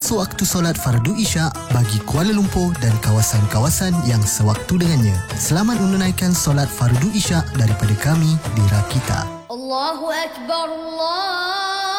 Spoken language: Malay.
masuk waktu solat fardu Isyak bagi Kuala Lumpur dan kawasan-kawasan yang sewaktu dengannya. Selamat menunaikan solat fardu Isyak daripada kami di Rakita. Allahu Akbar, Allah.